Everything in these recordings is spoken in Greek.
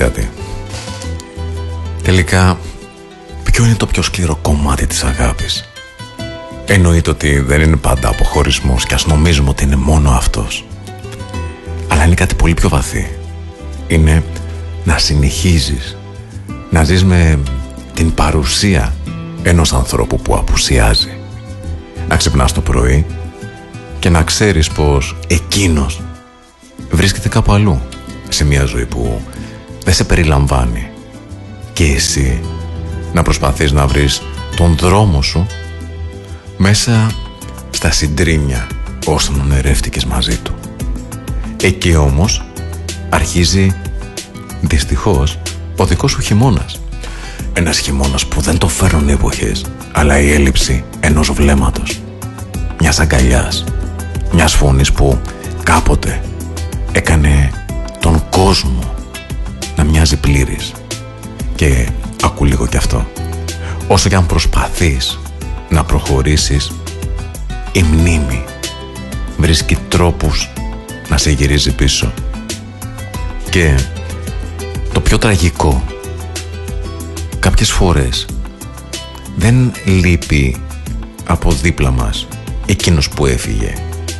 κάτι. Τελικά, ποιο είναι το πιο σκληρό κομμάτι της αγάπης? Εννοείται ότι δεν είναι πάντα αποχωρισμός, και ας νομίζουμε ότι είναι μόνο αυτός. Αλλά είναι κάτι πολύ πιο βαθύ. Είναι να συνεχίζεις να ζεις με την παρουσία ενός ανθρώπου που απουσιάζει. Να ξυπνάς το πρωί και να ξέρεις πως εκείνος βρίσκεται κάπου αλλού, σε μια ζωή που δεν σε περιλαμβάνει, και εσύ να προσπαθείς να βρεις τον δρόμο σου μέσα στα συντρίμμια όσων ονειρεύτηκες μαζί του. Εκεί όμως αρχίζει δυστυχώς ο δικός σου χειμώνας. Ένας χειμώνας που δεν το φέρνουν οι εποχές, αλλά η έλλειψη ενός βλέμματος, μιας αγκαλιάς, μιας φωνής που κάποτε έκανε τον κόσμο να μοιάζει πλήρης. Και ακού λίγο κι αυτό. Όσο κι αν προσπαθείς να προχωρήσεις, η μνήμη βρίσκει τρόπους να σε γυρίζει πίσω. Και το πιο τραγικό, κάποιες φορές δεν λείπει από δίπλα μας εκείνος που έφυγε.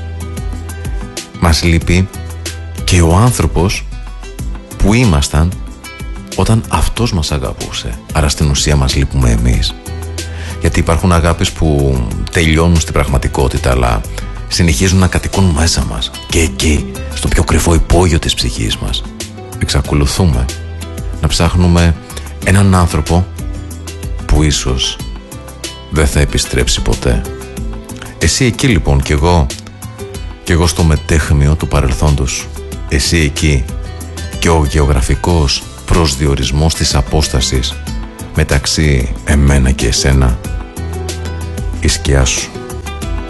Μας λείπει και ο άνθρωπος που ήμασταν όταν αυτός μας αγαπούσε. Άρα στην ουσία μας λείπουμε εμείς. Γιατί υπάρχουν αγάπες που τελειώνουν στην πραγματικότητα, αλλά συνεχίζουν να κατοικούν μέσα μας. Και εκεί, στο πιο κρυφό υπόγειο της ψυχής μας, εξακολουθούμε να ψάχνουμε έναν άνθρωπο που ίσως δεν θα επιστρέψει ποτέ. Εσύ εκεί λοιπόν, κι εγώ στο μετέχμιο του παρελθόντος. Εσύ εκεί, και ο γεωγραφικός προσδιορισμός της απόστασης μεταξύ εμένα και εσένα, η σκιά σου.